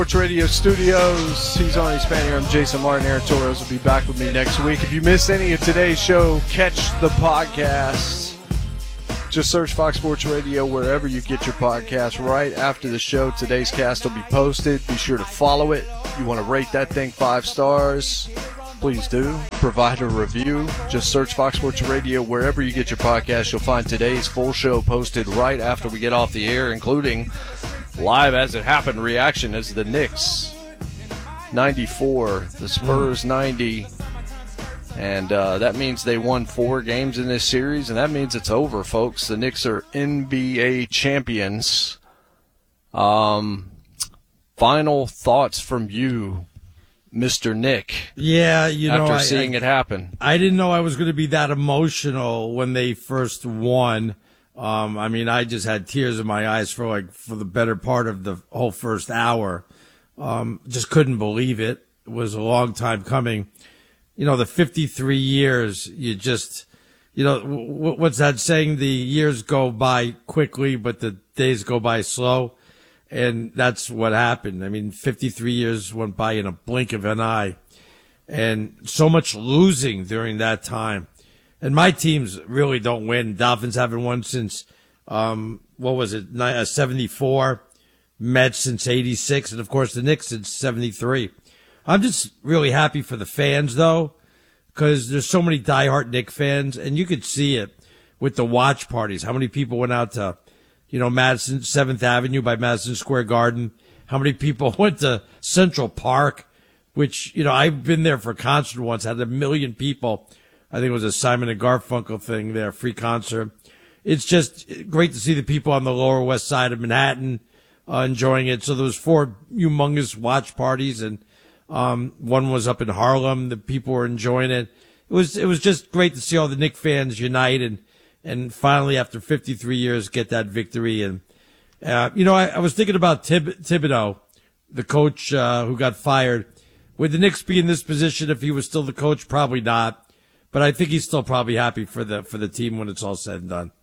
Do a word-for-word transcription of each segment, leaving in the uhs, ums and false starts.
Sports Radio Studios. He's on his fan here. I'm Jason Martin. Aaron Torres will be back with me next week. If you missed any of today's show, catch the podcast. Just search Fox Sports Radio wherever you get your podcast. Right after the show, today's cast will be posted. Be sure to follow it. You want to rate that thing five stars, please do. Provide a review. Just search Fox Sports Radio wherever you get your podcast. You'll find today's full show posted right after we get off the air, including live as it happened reaction as the Knicks ninety-four, the Spurs ninety, and uh, that means they won four games in this series, and that means it's over, folks. The Knicks are N B A champions. Um, final thoughts from you, Mister Nick. Yeah, you know, after I, seeing I, it happen. I didn't know I was going to be that emotional when they first won. Um, I mean, I just had tears in my eyes for like for the better part of the whole first hour. Um, just couldn't believe it. It was a long time coming. You know, the fifty-three years, you just, you know, w- what's that saying? The years go by quickly, but the days go by slow. And that's what happened. I mean, fifty-three years went by in a blink of an eye. And so much losing during that time. And my teams really don't win. Dolphins haven't won since, um, what was it, seventy-four. Mets since eighty-six. And, of course, the Knicks since seventy-three. I'm just really happy for the fans, though, because there's so many diehard Knicks fans. And you could see it with the watch parties. How many people went out to, you know, Madison, seventh Avenue by Madison Square Garden? How many people went to Central Park, which, you know, I've been there for a concert once, had a million people. I think it was a Simon and Garfunkel thing there, free concert. It's just great to see the people on the Lower West Side of Manhattan uh, enjoying it. So there was four humongous watch parties, and um, one was up in Harlem. The people were enjoying it. It was it was just great to see all the Knicks fans unite and and finally, after fifty-three years, get that victory. And uh, you know, I, I was thinking about Thib- Thibodeau, the coach uh, who got fired. Would the Knicks be in this position if he was still the coach? Probably not. But I think he's still probably happy for the for the team when it's all said and done.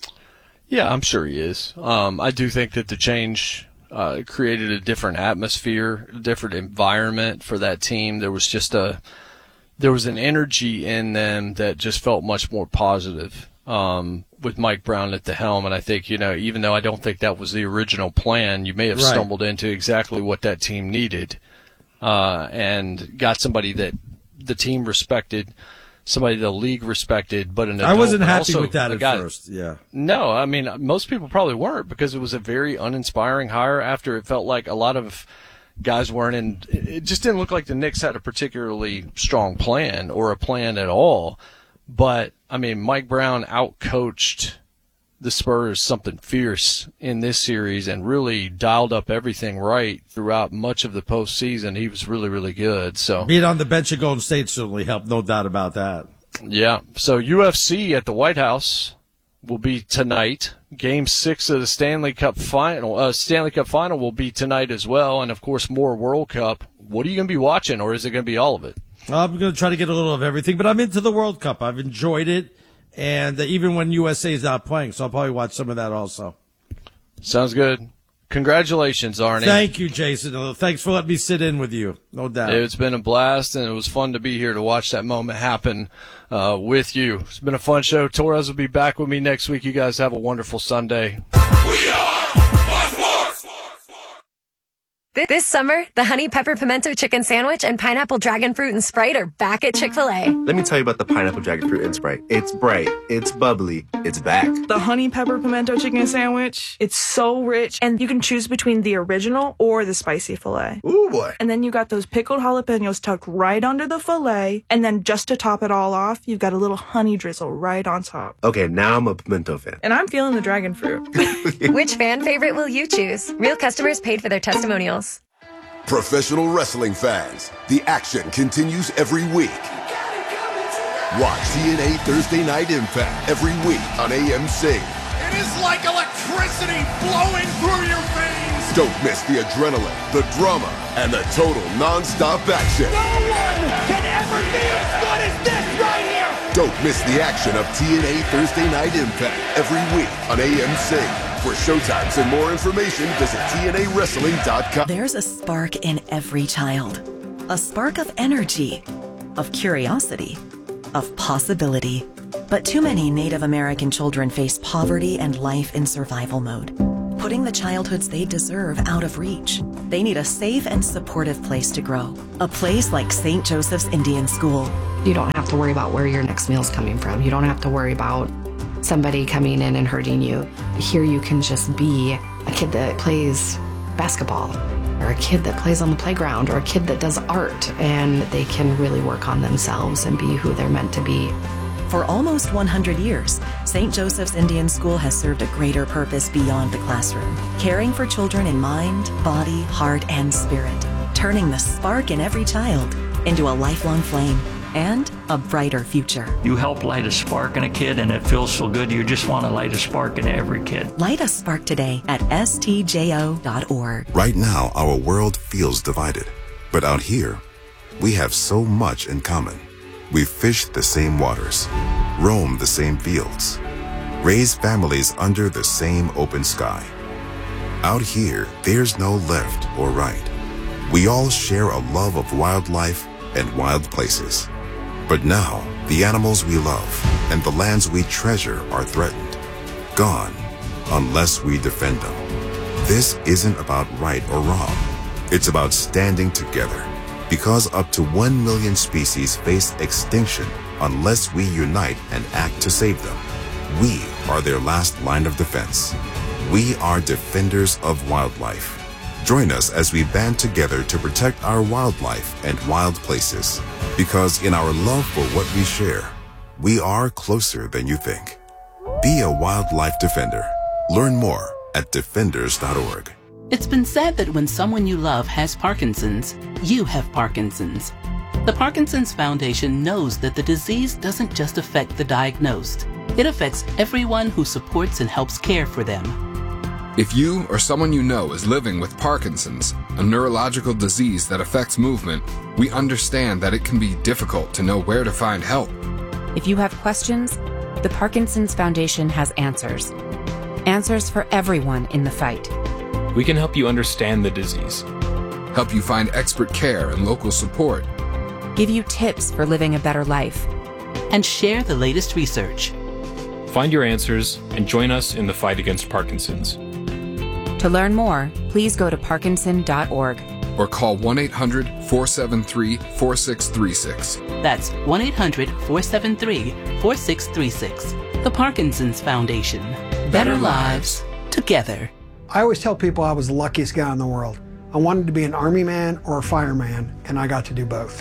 Yeah, I'm sure he is. Um, I do think that the change uh, created a different atmosphere, a different environment for that team. There was just a there was an energy in them that just felt much more positive um, with Mike Brown at the helm. And I think, you know, even though I don't think that was the original plan, you may have Right. stumbled into exactly what that team needed uh, and got somebody that the team respected. Somebody the league respected, but an adult, I wasn't happy also with that a at guy, first. Yeah. No, I mean, most people probably weren't because it was a very uninspiring hire after it felt like a lot of guys weren't in. It just didn't look like the Knicks had a particularly strong plan or a plan at all. But, I mean, Mike Brown outcoached the Spurs something fierce in this series and really dialed up everything right throughout much of the postseason. He was really, really good. So Being on the bench at Golden State certainly helped, no doubt about that. yeah. So U F C at the White House will be tonight. Game six of the Stanley Cup final. Uh, Stanley Cup final will be tonight as well, and of course more World Cup. What are you going to be watching, or is it going to be all of it? I'm going to try to get a little of everything, but I'm into the World Cup. I've enjoyed it. And uh, even when U S A is not playing, so I'll probably watch some of that also. Sounds good. Congratulations, Arnie. Thank you, Jason. Uh, Thanks for letting me sit in with you. No doubt. It's been a blast, and it was fun to be here to watch that moment happen uh, with you. It's been a fun show. Torres will be back with me next week. You guys have a wonderful Sunday. We are Fox Sports. This summer, the Honey Pepper Pimento Chicken Sandwich and Pineapple Dragon Fruit and Sprite are back at Chick-fil-A. Let me tell you about the Pineapple Dragon Fruit and Sprite. It's bright, it's bubbly, it's back. The Honey Pepper Pimento Chicken Sandwich, it's so rich, and you can choose between the original or the spicy filet. Ooh, boy. And then you got those pickled jalapenos tucked right under the filet, and then just to top it all off, you've got a little honey drizzle right on top. Okay, now I'm a pimento fan. And I'm feeling the dragon fruit. Which fan favorite will you choose? Real customers paid for their testimonials. Professional wrestling fans, the action continues every week. Watch T N A Thursday Night Impact every week on A M C. It is like electricity flowing through your veins. Don't miss the adrenaline, the drama, and the total non-stop action. No one can ever be as good as this right here. Don't miss the action of T N A Thursday Night Impact every week on A M C. For showtimes and more information, visit T N A wrestling dot com. There's a spark in every child. A spark of energy, of curiosity, of possibility. But too many Native American children face poverty and life in survival mode, putting the childhoods they deserve out of reach. They need a safe and supportive place to grow. A place like Saint Joseph's Indian School. You don't have to worry about where your next meal's coming from. You don't have to worry about somebody coming in and hurting you. Here you can just be a kid that plays basketball, or a kid that plays on the playground, or a kid that does art, and they can really work on themselves and be who they're meant to be. For almost one hundred years, Saint Joseph's Indian School has served a greater purpose beyond the classroom, caring for children in mind, body, heart, and spirit, turning the spark in every child into a lifelong flame and a brighter future. You help light a spark in a kid, and it feels so good. You just want to light a spark in every kid. Light a spark today at S T J O dot org. Right now, our world feels divided. But out here, we have so much in common. We fish the same waters, roam the same fields, raise families under the same open sky. Out here, there's no left or right. We all share a love of wildlife and wild places. But now, the animals we love and the lands we treasure are threatened, gone, unless we defend them. This isn't about right or wrong. It's about standing together. Because up to one million species face extinction unless we unite and act to save them. We are their last line of defense. We are defenders of wildlife. Join us as we band together to protect our wildlife and wild places. Because in our love for what we share, we are closer than you think. Be a wildlife defender. Learn more at defenders dot org. It's been said that when someone you love has Parkinson's, you have Parkinson's. The Parkinson's Foundation knows that the disease doesn't just affect the diagnosed. It affects everyone who supports and helps care for them. If you or someone you know is living with Parkinson's, a neurological disease that affects movement, we understand that it can be difficult to know where to find help. If you have questions, the Parkinson's Foundation has answers. Answers for everyone in the fight. We can help you understand the disease, help you find expert care and local support, give you tips for living a better life, and share the latest research. Find your answers and join us in the fight against Parkinson's. To learn more, please go to parkinson dot org or call one eight hundred, four seven three, four six three six. That's one eight hundred, four seven three, four six three six. The Parkinson's Foundation. Better lives together. I always tell people I was the luckiest guy in the world. I wanted to be an army man or a fireman, and I got to do both.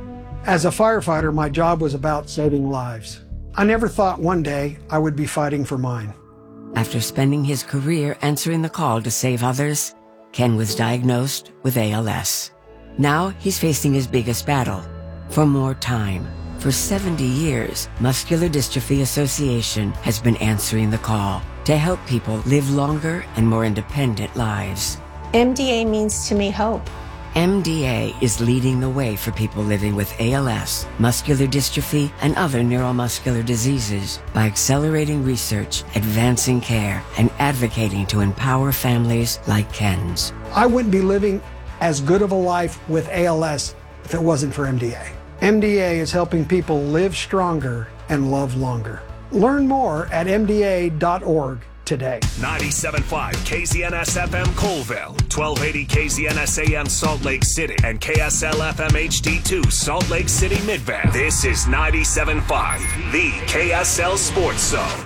As a firefighter, my job was about saving lives. I never thought one day I would be fighting for mine. After spending his career answering the call to save others, Ken was diagnosed with A L S. Now he's facing his biggest battle, for more time. For seventy years, Muscular Dystrophy Association has been answering the call to help people live longer and more independent lives. M D A means to me hope. M D A is leading the way for people living with A L S, muscular dystrophy, and other neuromuscular diseases by accelerating research, advancing care, and advocating to empower families like Ken's. I wouldn't be living as good of a life with A L S if it wasn't for M D A. M D A is helping people live stronger and love longer. Learn more at M D A dot org today. ninety-seven point five K Z N S F M Colville, twelve eighty K Z N S A M Salt Lake City, and K S L F M H D two Salt Lake City Midvale. This is ninety-seven point five, the K S L Sports Zone.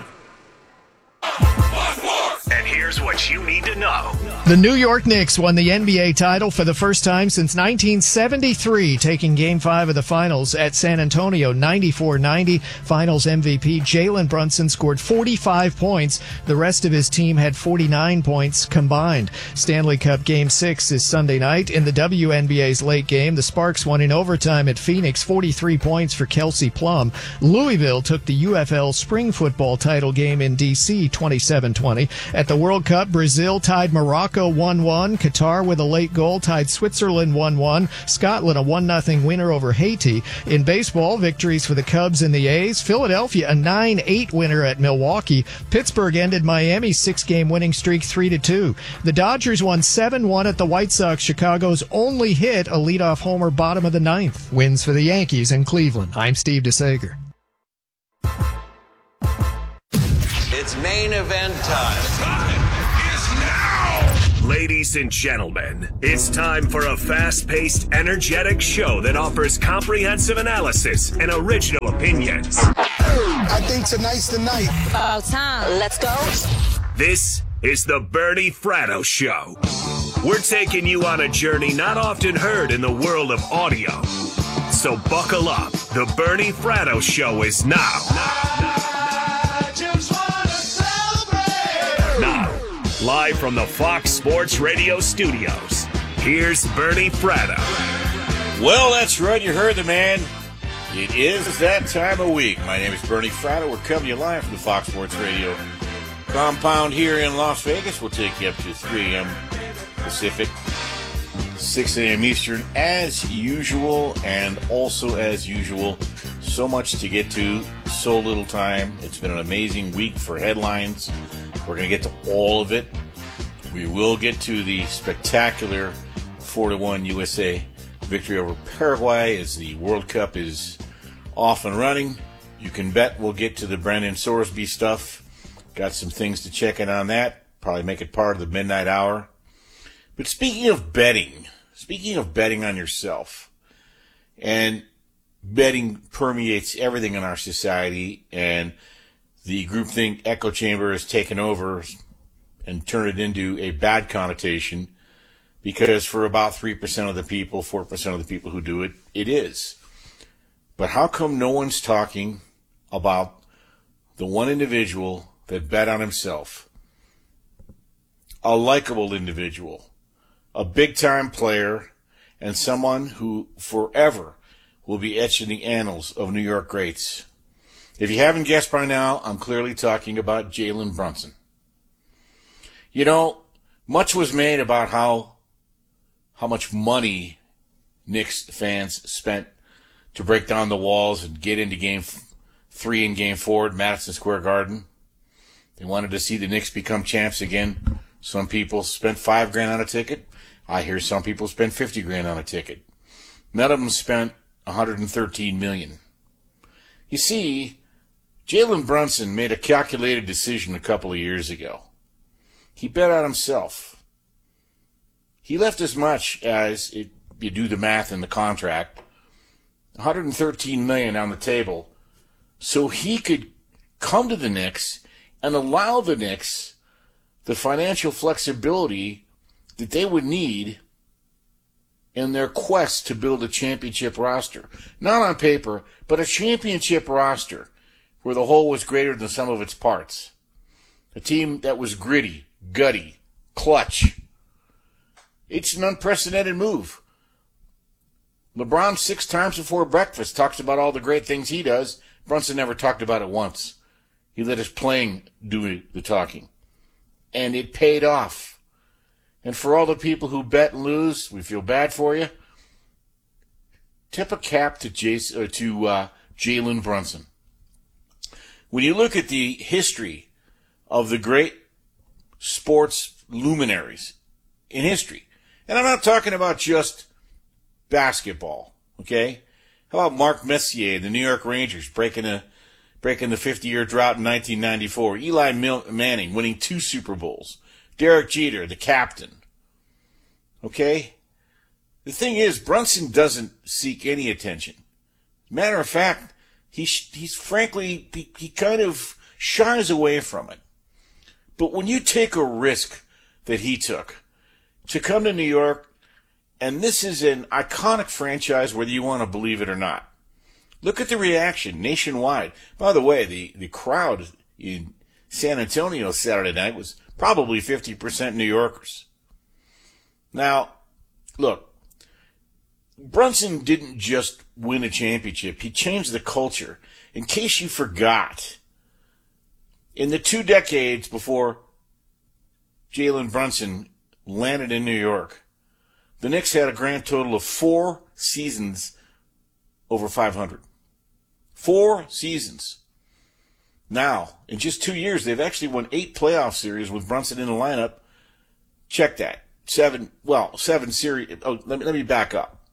And here's what you need to know. The New York Knicks won the N B A title for the first time since nineteen seventy-three, taking Game five of the Finals at San Antonio ninety-four ninety. Finals M V P Jalen Brunson scored forty-five points. The rest of his team had forty-nine points combined. Stanley Cup Game six is Sunday night. In the W N B A's late game, the Sparks won in overtime at Phoenix, forty-three points for Kelsey Plum. Louisville took the U F L spring football title game in D C twenty-seven twenty. At the World Cup, Brazil tied Morocco one one. Qatar with a late goal tied Switzerland one one. Scotland a one nothing winner over Haiti. In baseball, victories for the Cubs and the A's. Philadelphia a nine eight winner at Milwaukee. Pittsburgh ended Miami's six-game winning streak three to two. The Dodgers won seven one at the White Sox. Chicago's only hit a leadoff homer bottom of the ninth. Wins for the Yankees in Cleveland. I'm Steve DeSager. It's main event time. Time is now! Ladies and gentlemen, it's time for a fast-paced, energetic show that offers comprehensive analysis and original opinions. I think tonight's the night. About time. Let's go. This is the Bernie Fratto Show. We're taking you on a journey not often heard in the world of audio. So buckle up. The Bernie Fratto Show is now. I just wanna celebrate. Now, live from the Fox Sports Radio studios, here's Bernie Fratto. Well, that's right. You heard the man. It is that time of week. My name is Bernie Fratto. We're coming to you live from the Fox Sports Radio compound here in Las Vegas. We'll take you up to three a.m. Pacific, six a.m. Eastern, as usual, and also as usual, so much to get to, so little time. It's been an amazing week for headlines. We're going to get to all of it. We will get to the spectacular four to one U S A victory over Paraguay as the World Cup is off and running. You can bet we'll get to the Brandon Sorsby stuff. Got some things to check in on that. Probably make it part of the midnight hour. But speaking of betting, speaking of betting on yourself, and betting permeates everything in our society, and the groupthink echo chamber has taken over and turned it into a bad connotation, because for about three percent of the people, four percent of the people who do it, it is. But how come no one's talking about the one individual that bet on himself? A likable individual, a big-time player, and someone who forever will be etched in the annals of New York greats. If you haven't guessed by now, I'm clearly talking about Jalen Brunson. You know, much was made about how how much money Knicks fans spent to break down the walls and get into game three and game four at Madison Square Garden. They wanted to see the Knicks become champs again. Some people spent five grand on a ticket. I hear some people spent fifty grand on a ticket. None of them spent one hundred thirteen million dollars. You see, Jalen Brunson made a calculated decision a couple of years ago. He bet on himself. He left as much as, it, you do the math in the contract, one hundred thirteen million dollars on the table, so he could come to the Knicks and allow the Knicks the financial flexibility that they would need in their quest to build a championship roster. Not on paper, but a championship roster where the whole was greater than the sum of its parts. A team that was gritty, gutty, clutch. It's an unprecedented move. LeBron six times before breakfast talks about all the great things he does. Brunson never talked about it once. He let his playing do the talking. And it paid off. And for all the people who bet and lose, we feel bad for you. Tip a cap to Jason, uh, to uh, Jalen Brunson. When you look at the history of the great sports luminaries in history, and I'm not talking about just basketball, okay? How about Mark Messier, the New York Rangers, breaking a breaking the fifty-year drought in nineteen ninety-four. Eli Mil- Manning winning two Super Bowls. Derek Jeter, the captain. Okay? The thing is, Brunson doesn't seek any attention. Matter of fact, he, he's frankly, he, he kind of shies away from it. But when you take a risk that he took to come to New York, and this is an iconic franchise, whether you want to believe it or not. Look at the reaction nationwide. By the way, the, the crowd in San Antonio Saturday night was probably fifty percent New Yorkers. Now, look, Brunson didn't just win a championship. He changed the culture. In case you forgot, in the two decades before Jalen Brunson landed in New York, the Knicks had a grand total of four seasons over five hundred. Four seasons. Now, in just two years, they've actually won eight playoff series with Brunson in the lineup. Check that. Seven, well, seven series. Oh, let me, let me back up.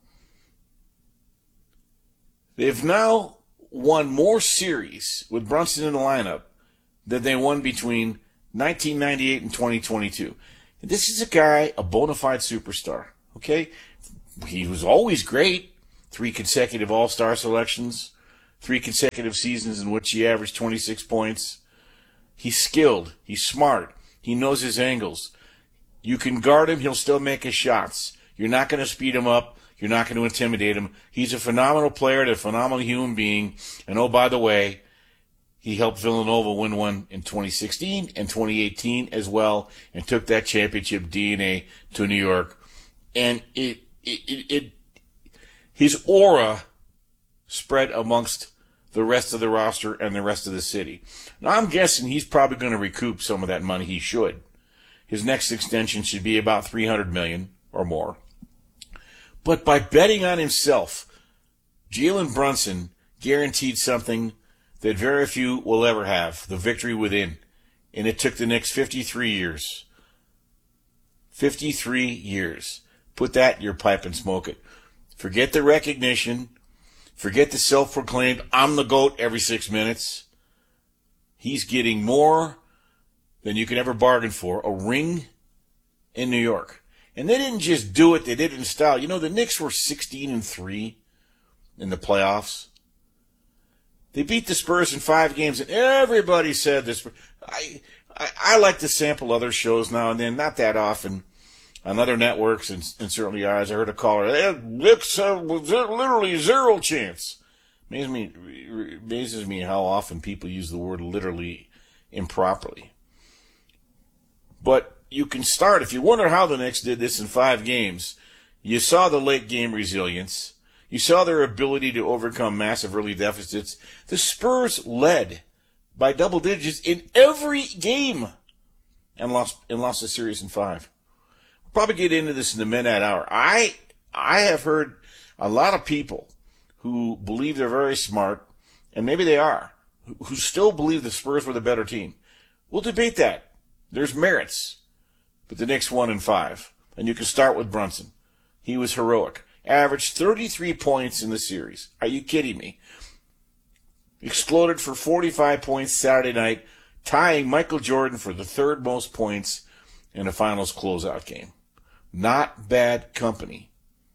They've now won more series with Brunson in the lineup than they won between nineteen ninety-eight and twenty twenty-two. And this is a guy, a bona fide superstar, okay? He was always great. Three consecutive All-Star selections, three consecutive seasons in which he averaged twenty-six points. He's skilled. He's smart. He knows his angles. You can guard him. He'll still make his shots. You're not going to speed him up. You're not going to intimidate him. He's a phenomenal player and a phenomenal human being. And oh, by the way, he helped Villanova win one in twenty sixteen and twenty eighteen as well, and took that championship D N A to New York. And it, it, it, it his aura spread amongst the rest of the roster and the rest of the city. Now, I'm guessing he's probably going to recoup some of that money. He should. His next extension should be about three hundred million dollars or more. But by betting on himself, Jalen Brunson guaranteed something that very few will ever have, the victory within. And it took the Knicks fifty-three years. fifty-three years. Put that in your pipe and smoke it. Forget the recognition. Forget the self-proclaimed, I'm the GOAT every six minutes. He's getting more than you can ever bargain for. A ring in New York. And they didn't just do it, they did it in style. You know, the Knicks were sixteen and three in the playoffs. They beat the Spurs in five games, and everybody said this. I, I, I like to sample other shows now and then, not that often, on other networks, and, and certainly ours. I heard a caller, eh, Knicks have literally zero chance. Amazes me, amazes me how often people use the word literally improperly. But you can start, if you wonder how the Knicks did this in five games, you saw the late game resilience. You saw their ability to overcome massive early deficits. The Spurs led by double digits in every game and lost and lost the series in five. We'll probably get into this in the midnight hour. I I have heard a lot of people who believe they're very smart, and maybe they are, who still believe the Spurs were the better team. We'll debate that. There's merits. But the Knicks won in five. And you can start with Brunson. He was heroic. Averaged thirty-three points in the series. Are you kidding me? Exploded for forty-five points Saturday night, tying Michael Jordan for the third most points in a finals closeout game. Not bad company.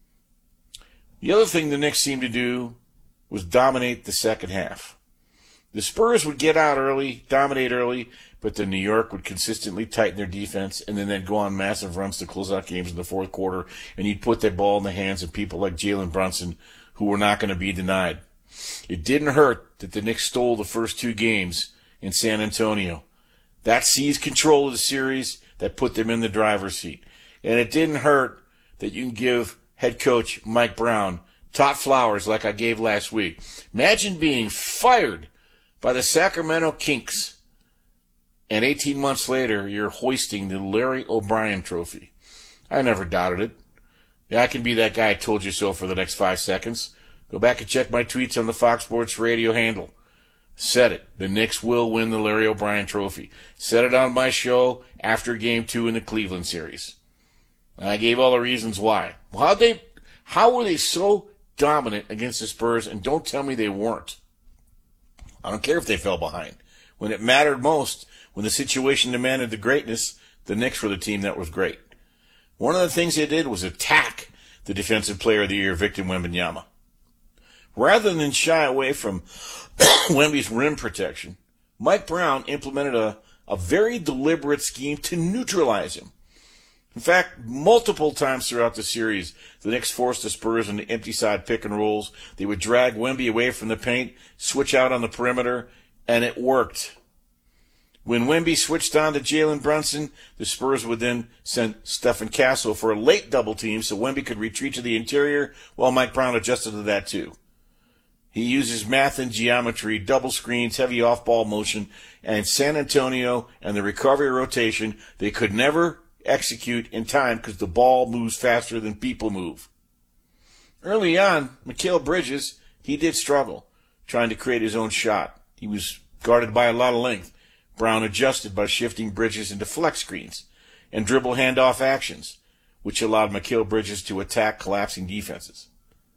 The other thing the Knicks seemed to do was dominate the second half. The Spurs would get out early, dominate early, but then New York would consistently tighten their defense, and then they'd go on massive runs to close out games in the fourth quarter, and you'd put that ball in the hands of people like Jalen Brunson, who were not going to be denied. It didn't hurt that the Knicks stole the first two games in San Antonio. That seized control of the series, that put them in the driver's seat. And it didn't hurt that you can give head coach Mike Brown top flowers like I gave last week. Imagine being fired by the Sacramento Kings, and eighteen months later, you're hoisting the Larry O'Brien trophy. I never doubted it. Yeah, I can be that guy I told you so for the next five seconds. Go back and check my tweets on the Fox Sports Radio handle. Said it. The Knicks will win the Larry O'Brien trophy. Said it on my show after game two in the Cleveland series. And I gave all the reasons why. How they, how were they so dominant against the Spurs? And don't tell me they weren't. I don't care if they fell behind. When it mattered most, when the situation demanded the greatness, the Knicks were the team that was great. One of the things they did was attack the Defensive Player of the Year, Victor Wembanyama. Rather than shy away from Wemby's rim protection, Mike Brown implemented a, a very deliberate scheme to neutralize him. In fact, multiple times throughout the series, the Knicks forced the Spurs into empty side pick and rolls. They would drag Wemby away from the paint, switch out on the perimeter, and it worked. When Wemby switched on to Jalen Brunson, the Spurs would then send Stephen Castle for a late double team so Wemby could retreat to the interior while Mike Brown adjusted to that too. He uses math and geometry, double screens, heavy off-ball motion, and San Antonio and the recovery rotation, they could never execute in time because the ball moves faster than people move. Early on, Mikal Bridges, he did struggle trying to create his own shot. He was guarded by a lot of length. Brown adjusted by shifting Bridges into flex screens and dribble handoff actions, which allowed Mikal Bridges to attack collapsing defenses.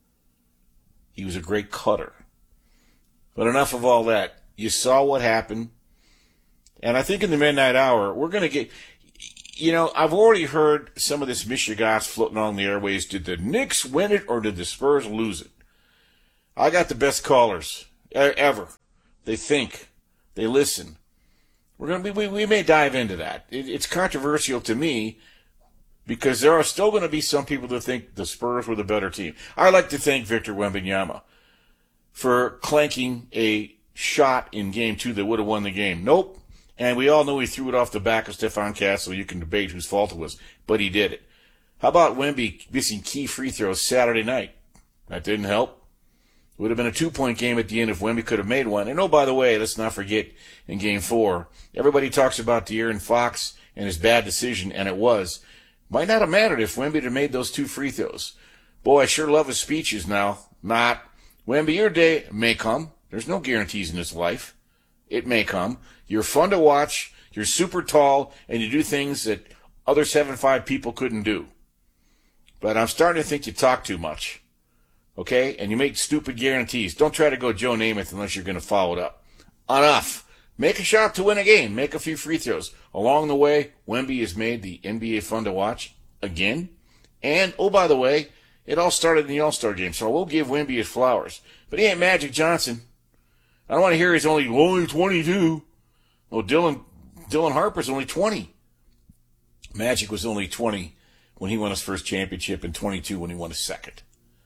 He was a great cutter. But enough of all that. You saw what happened. And I think in the midnight hour, we're going to get, you know, I've already heard some of this mishegas floating on the airways. Did the Knicks win it or did the Spurs lose it? I got the best callers ever. They think. They listen. We're going to be, we, we may dive into that. It, it's controversial to me because there are still going to be some people that think the Spurs were the better team. I like to thank Victor Wembanyama for clanking a shot in game two that would have won the game. Nope. And we all know he threw it off the back of Stephon Castle. You can debate whose fault it was, but he did it. How about Wemby missing key free throws Saturday night? That didn't help. It would have been a two-point game at the end if Wemby could have made one. And oh, by the way, let's not forget in game four, everybody talks about De'Aaron Fox and his bad decision, and it was. Might not have mattered if Wemby had made those two free throws. Boy, I sure love his speeches now. Not. Wemby, your day may come. There's no guarantees in this life. It may come. You're fun to watch. You're super tall, and you do things that other seven five people couldn't do. But I'm starting to think you talk too much. Okay? And you make stupid guarantees. Don't try to go Joe Namath unless you're going to follow it up. Enough. Make a shot to win a game. Make a few free throws. Along the way, Wemby has made the N B A fun to watch again. And, oh, by the way, it all started in the All-Star game, so I will give Wemby his flowers. But he ain't Magic Johnson. I don't want to hear he's only, only twenty-two. Well, Dylan, Dylan Harper's only twenty. Magic was only twenty when he won his first championship and twenty-two when he won his second.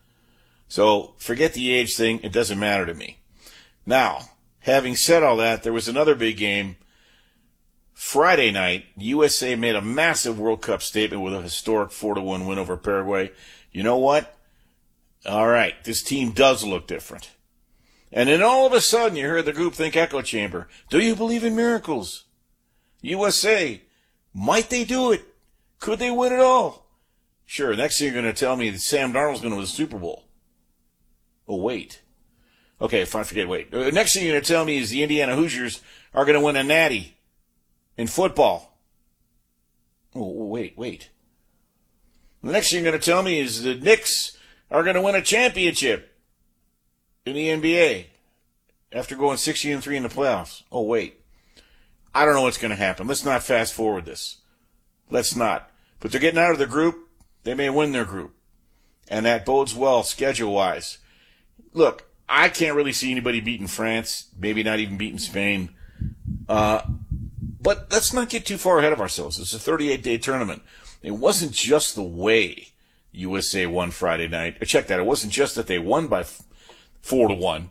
So forget the age thing. It doesn't matter to me. Now, having said all that, there was another big game. Friday night, U S A made a massive World Cup statement with a historic four to one win over Paraguay. You know what? All right, this team does look different. And then all of a sudden, you heard the groupthink echo chamber. Do you believe in miracles? U S A, might they do it? Could they win it all? Sure, next thing you're going to tell me that Sam Darnold's going to win the Super Bowl. Oh, wait. Okay, fine, forget, wait. Next thing you're going to tell me is the Indiana Hoosiers are going to win a natty in football. Oh, wait, wait. The next thing you're going to tell me is the Knicks are going to win a championship in the N B A after going sixteen and three in the playoffs. Oh, wait. I don't know what's going to happen. Let's not fast forward this. Let's not. But they're getting out of the group. They may win their group. And that bodes well schedule-wise. Look, I can't really see anybody beating France, maybe not even beating Spain. Uh, but let's not get too far ahead of ourselves. It's a thirty-eight day tournament. It wasn't just the way U S A won Friday night. Check that. It wasn't just that they won by four to one.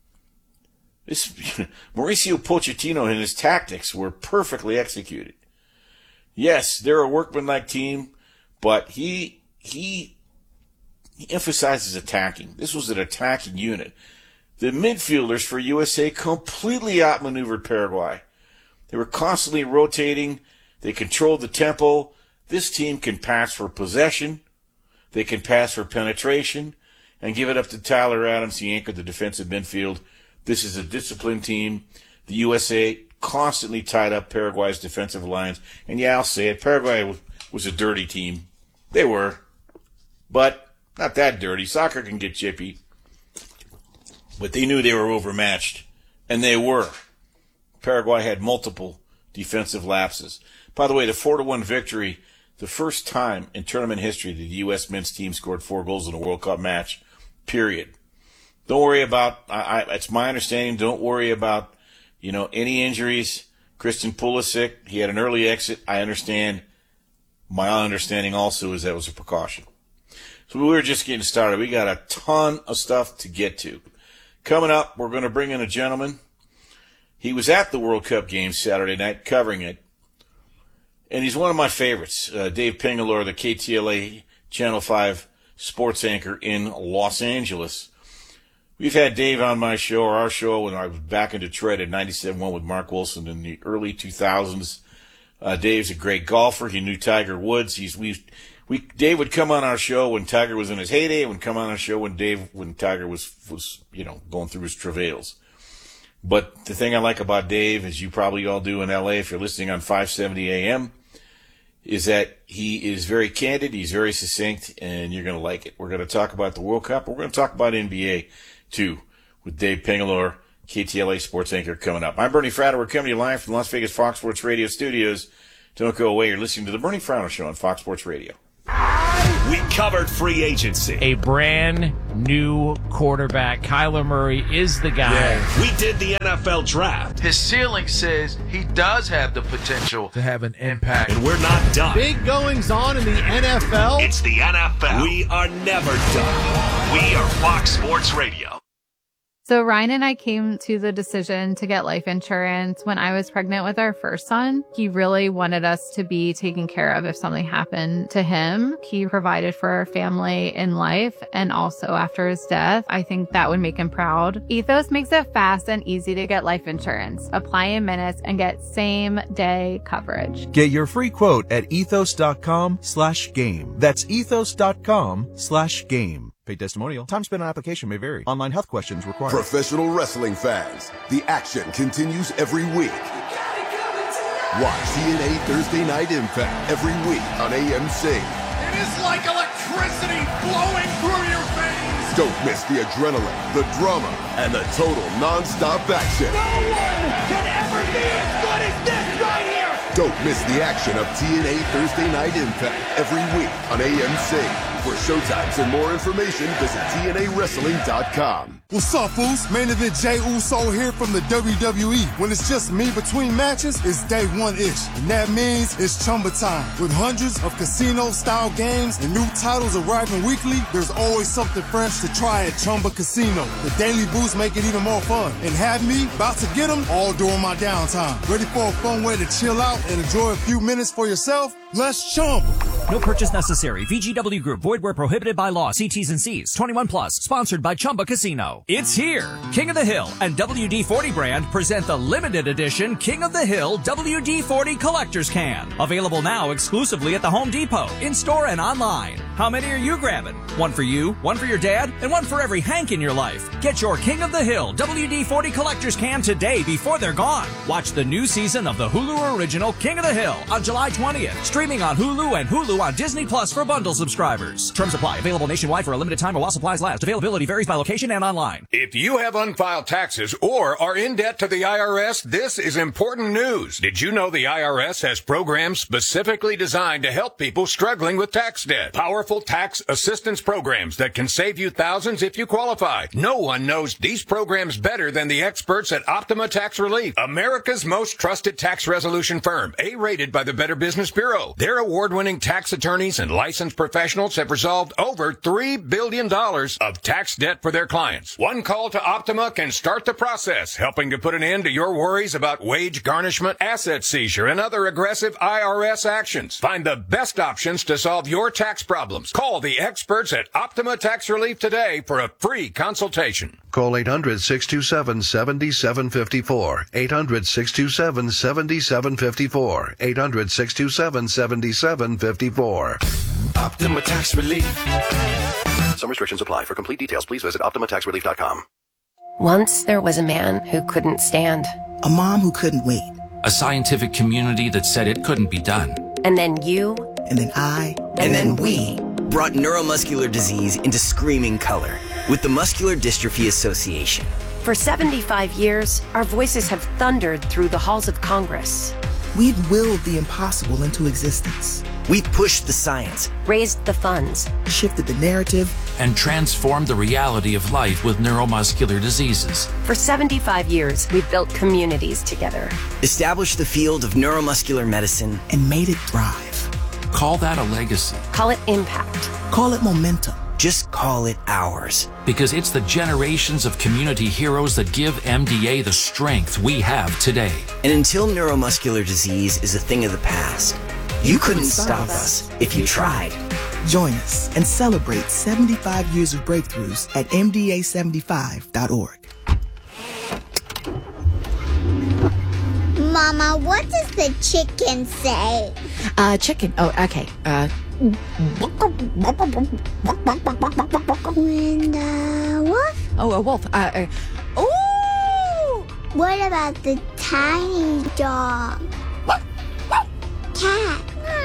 This Mauricio Pochettino and his tactics were perfectly executed. Yes, they're a workmanlike team, but he he he emphasizes attacking. This was an attacking unit. The midfielders for U S A completely outmaneuvered Paraguay. They were constantly rotating. They controlled the tempo. This team can pass for possession. They can pass for penetration and give it up to Tyler Adams. He anchored the defensive midfield. This is a disciplined team. The U S A constantly tied up Paraguay's defensive lines. And yeah, I'll say it, Paraguay was a dirty team. They were. But not that dirty. Soccer can get chippy. But they knew they were overmatched. And they were. Paraguay had multiple defensive lapses. By the way, the four to one victory, the first time in tournament history that the U S men's team scored four goals in a World Cup match. Period. Don't worry about, I, I, it's my understanding, don't worry about, you know, any injuries. Christian Pulisic, he had an early exit. I understand. My understanding also is that was a precaution. So we were just getting started. We got a ton of stuff to get to. Coming up, we're going to bring in a gentleman. He was at the World Cup game Saturday night, covering it. And he's one of my favorites, uh, Dave Pingalore, the K T L A Channel five sports anchor in Los Angeles. We've had Dave on my show, or our show, when I was back in Detroit at ninety-seven point one with Mark Wilson in the early two thousands. Uh, Dave's a great golfer. He knew Tiger Woods. He's we we Dave would come on our show when Tiger was in his heyday. Would come on our show when Dave when Tiger was was you know going through his travails. But the thing I like about Dave, as you probably all do in L A, if you're listening on five seventy A M, is that he is very candid. He's very succinct, and you're going to like it. We're going to talk about the World Cup. We're going to talk about N B A too with Dave Pengalore, K T L A sports anchor, coming up. I'm Bernie Fratto. We're coming to you live from the Las Vegas Fox Sports Radio studios. Don't go away. You're listening to the Bernie Fratto Show on Fox Sports Radio. We covered free agency. A brand new quarterback. Kyler Murray is the guy. Yeah. We did the N F L draft. His ceiling says he does have the potential to have an impact. And we're not done. Big goings on in the N F L. It's the N F L. We are never done. We are Fox Sports Radio. So Ryan and I came to the decision to get life insurance when I was pregnant with our first son. He really wanted us to be taken care of if something happened to him. He provided for our family in life and also after his death. I think that would make him proud. Ethos makes it fast and easy to get life insurance. Apply in minutes and get same day coverage. Get your free quote at ethos.com slash game. That's ethos.com slash game. Paid testimonial. Time spent on application may vary. Online health questions required. Professional wrestling fans, the action continues every week. Watch T N A Thursday Night Impact every week on A M C. It is like electricity flowing through your veins. Don't miss the adrenaline, the drama, and the total non-stop action. No one can ever be as good as this right here. Don't miss the action of T N A Thursday Night Impact every week on A M C. For showtimes and more information, visit T N A wrestling dot com. What's up, fools? Main event Jey Uso here from the W W E. When it's just me between matches, it's day one-ish. And that means it's Chumba time. With hundreds of casino-style games and new titles arriving weekly, there's always something fresh to try at Chumba Casino. The daily boosts make it even more fun. And have me about to get them all during my downtime. Ready for a fun way to chill out and enjoy a few minutes for yourself? Let's Chumba. No purchase necessary. V G W Group. Void where prohibited by law. See T's and C's. twenty-one plus. Sponsored by Chumba Casino. It's here. King of the Hill and W D forty brand present the limited edition King of the Hill W D forty Collector's Can. Available now exclusively at the Home Depot, in-store and online. How many are you grabbing? One for you, one for your dad, and one for every Hank in your life. Get your King of the Hill W D forty Collector's Can today before they're gone. Watch the new season of the Hulu original King of the Hill on July twentieth. Streaming on Hulu and Hulu on Disney Plus for bundle subscribers. Terms apply. Available nationwide for a limited time or while supplies last. Availability varies by location and online. If you have unfiled taxes or are in debt to the I R S, this is important news. Did you know the I R S has programs specifically designed to help people struggling with tax debt? Powerful tax assistance programs that can save you thousands if you qualify. No one knows these programs better than the experts at Optima Tax Relief, America's most trusted tax resolution firm, A-rated by the Better Business Bureau. Their award-winning tax attorneys and licensed professionals have resolved over three billion dollars of tax debt for their clients. One call to Optima can start the process, helping to put an end to your worries about wage garnishment, asset seizure, and other aggressive I R S actions. Find the best options to solve your tax problems. Call the experts at Optima Tax Relief today for a free consultation. Call eight hundred, six two seven, seven seven five four. eight hundred, six two seven, seven seven five four. eight hundred, six two seven, seven seven five four. Optima Tax Relief. Some restrictions apply. For complete details, please visit optima tax relief dot com. Once there was a man who couldn't stand. A mom who couldn't wait. A scientific community that said it couldn't be done. And then you. And then I. And, and then, then we. Brought neuromuscular disease into screaming color with the Muscular Dystrophy Association. For seventy-five years, our voices have thundered through the halls of Congress. We've willed the impossible into existence. We've pushed the science, raised the funds, shifted the narrative, and transformed the reality of life with neuromuscular diseases. For seventy-five years, we've built communities together, established the field of neuromuscular medicine, and made it thrive. Call that a legacy. Call it impact. Call it momentum. Just call it ours. Because it's the generations of community heroes that give M D A the strength we have today. And until neuromuscular disease is a thing of the past, you, you couldn't, couldn't stop us if you tried. Join us and celebrate seventy-five years of breakthroughs at M D A seventy-five dot org. Mama, what does the chicken say? Uh, chicken. Oh, okay. Uh. And uh, what? Oh, a wolf. Uh. uh oh. What about the tiny dog? Cat.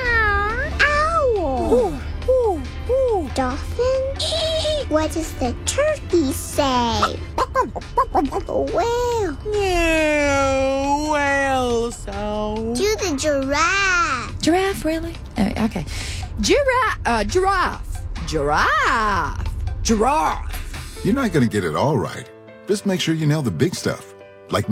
Owl. Ooh, ooh, ooh. Dolphin. What does the turkey say? Whale. Yeah, whale sound. Do the giraffe. Giraffe, really? Uh, okay. Giraffe. Uh, giraffe. Giraffe. Giraffe. You're not going to get it all right. Just make sure you nail the big stuff.